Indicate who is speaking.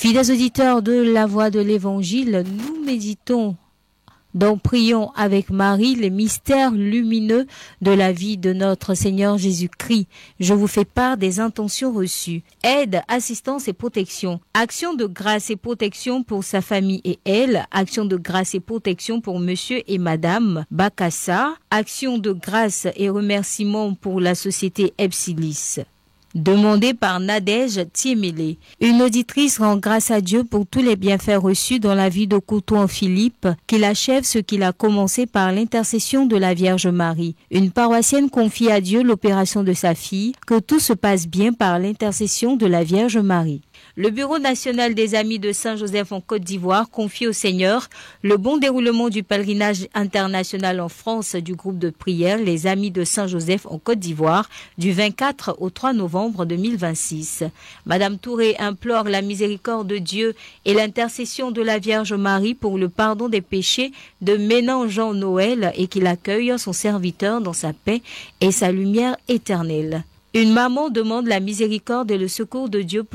Speaker 1: Fidèles auditeurs de la voix de l'Évangile, nous méditons, donc prions avec Marie les mystères lumineux de la vie de notre Seigneur Jésus-Christ. Je vous fais part des intentions reçues. Aide, assistance et protection. Action de grâce et protection pour sa famille et elle. Action de grâce et protection pour monsieur et madame Bakassa. Action de grâce et remerciement pour la société Epsilis. Demandé par Nadège Thiemele. Une auditrice rend grâce à Dieu pour tous les bienfaits reçus dans la vie de Courtois Philippe, qu'il achève ce qu'il a commencé par l'intercession de la Vierge Marie. Une paroissienne confie à Dieu l'opération de sa fille, que tout se passe bien par l'intercession de la Vierge Marie. Le Bureau national des Amis de Saint-Joseph en Côte d'Ivoire confie au Seigneur le bon déroulement du pèlerinage international en France du groupe de prière Les Amis de Saint-Joseph en Côte d'Ivoire du 24 au 3 novembre 2026. Madame Touré implore la miséricorde de Dieu et l'intercession de la Vierge Marie pour le pardon des péchés de Ménan Jean Noël et qu'il accueille son serviteur dans sa paix et sa lumière éternelle. Une maman demande la miséricorde et le secours de Dieu pour